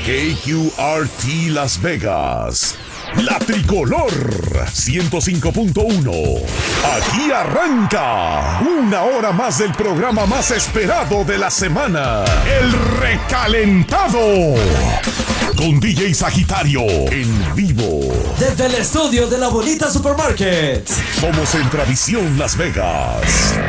KQRT Las Vegas, la tricolor 105.1. Aquí arranca una hora más del programa más esperado de la semana, El Recalentado, con DJ Sagitario en vivo. Desde el estudio de la bonita Supermarket. Somos en Tradición Las Vegas.